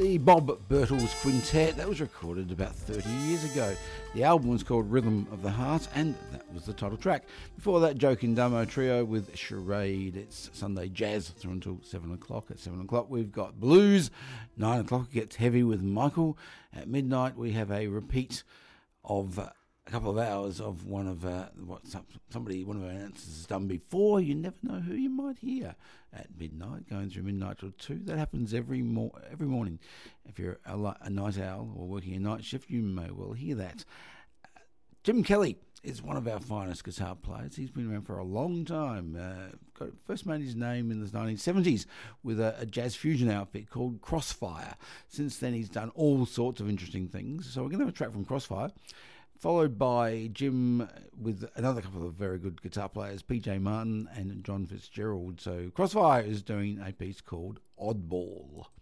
The Bob Birtles Quintet, that was recorded about 30 years ago. The album was called Rhythm of the Heart, and that was the title track. Before that, Joe Kindamo Trio with Charade. It's Sunday Jazz through until 7 o'clock. At 7 o'clock, we've got Blues. 9 o'clock, it gets heavy with Michael. At midnight, we have a repeat of a couple of hours of one of our announcers has done before. You never know who you might hear at midnight, going through midnight till 2. That happens every morning. If you're a night owl or working a night shift, you may well hear that. Jim Kelly is one of our finest guitar players. He's been around for a long time. First made his name in the 1970s with a jazz fusion outfit called Crossfire. Since then, he's done all sorts of interesting things. So we're going to have a track from Crossfire, followed by Jim with another couple of very good guitar players, PJ Martin and John Fitzgerald. So Crossfire is doing a piece called Oddball.